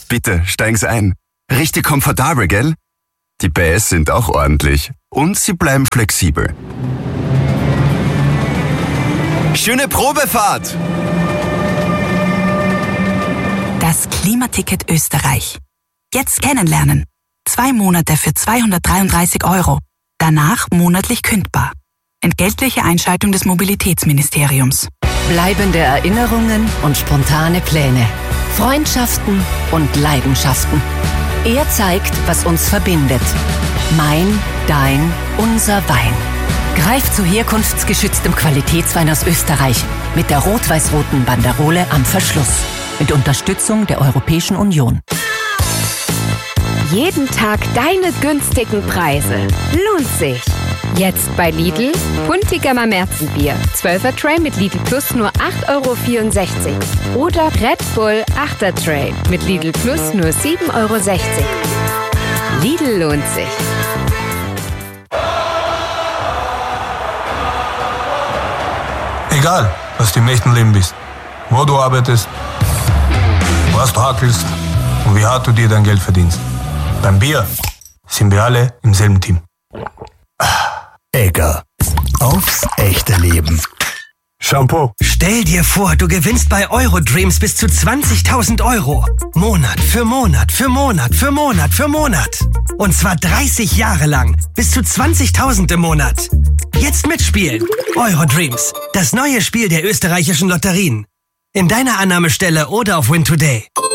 Bitte, steigen Sie ein. Richtig komfortabel, gell? Die PS sind auch ordentlich. Und sie bleiben flexibel. Schöne Probefahrt! Das Klimaticket Österreich. Jetzt kennenlernen. 2 Monate für 233 €. Danach monatlich kündbar. Entgeltliche Einschaltung des Mobilitätsministeriums. Bleibende Erinnerungen und spontane Pläne. Freundschaften und Leidenschaften. Er zeigt, was uns verbindet. Mein, dein, unser Wein. Greif zu herkunftsgeschütztem Qualitätswein aus Österreich mit der rot-weiß-roten Banderole am Verschluss. Mit Unterstützung der Europäischen Union. Jeden Tag deine günstigen Preise. Lohnt sich. Jetzt bei Lidl, Puntigammer Märzenbier. 12er Tray mit Lidl Plus nur 8,64 € Oder Red Bull 8er Tray mit Lidl Plus nur 7,60 €. Lidl lohnt sich. Egal, was du im echten Leben bist, wo du arbeitest, was du hackelst und wie hart du dir dein Geld verdienst. Beim Bier sind wir alle im selben Team. Egger. Aufs echte Leben. Shampoo. Stell dir vor, du gewinnst bei Eurodreams bis zu 20.000 €. Monat für Monat für Monat für Monat für Monat. Und zwar 30 Jahre lang. Bis zu 20.000 im Monat. Jetzt mitspielen. Eurodreams. Das neue Spiel der österreichischen Lotterien. In deiner Annahmestelle oder auf Win Today.